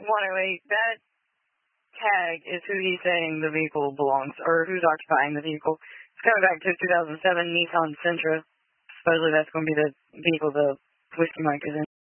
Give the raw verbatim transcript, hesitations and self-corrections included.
one oh eight, that tag is who he's saying the vehicle belongs, or who's occupying the vehicle. It's coming back to two thousand seven Nissan Sentra. Supposedly that's going to be the vehicle the Whiskey Mike is in.